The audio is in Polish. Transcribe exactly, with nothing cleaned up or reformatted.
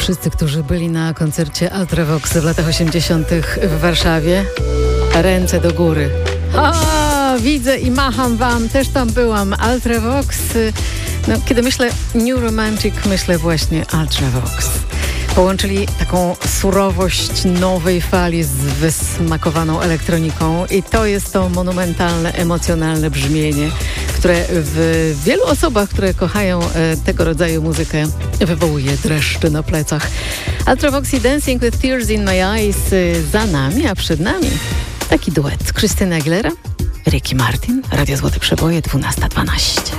wszyscy, którzy byli na koncercie Ultravox w latach osiemdziesiątych w Warszawie, ręce do góry. A, widzę i macham wam, też tam byłam. Ultravox. No, kiedy myślę New Romantic, myślę właśnie Ultravox. Połączyli taką surowość nowej fali z wysmakowaną elektroniką i to jest to monumentalne, emocjonalne brzmienie, które w wielu osobach, które kochają e, tego rodzaju muzykę, wywołuje dreszcze na plecach. Ultravox i Dancing with Tears in My Eyes y, za nami, a przed nami taki duet. Krystyna Aguilera, Ricky Martin, Radio Złote Przeboje, dwunasta dwanaście.